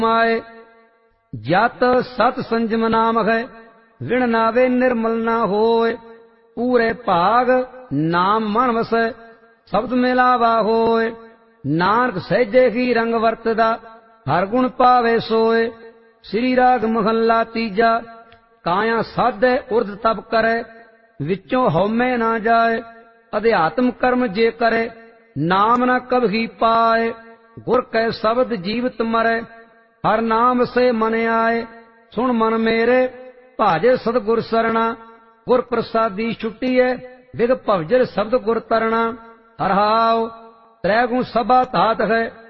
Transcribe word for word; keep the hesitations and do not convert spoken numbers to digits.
माए जत सत संजम नाम है विण नावे निर्मल ना होए पूरे भाग नाम मन वसै शब्द मिलावा होए नानक सहजे ही रंग वरतदा हर गुण पावे सोए श्री राग महला तीजा काया साधे उर्ध तप करे विचों हौमे ना जाए अध्यात्म कर्म जे करे नाम न कभी पाए गुर कै शब्द जीवित मरे हर नाम से मन आए सुन मन मेरे भाजे सतगुर सरना गुर प्रसादी छुट्टीए विग भवजर शब्द गुर तरना हर हाव त्रै गुण सभा धात है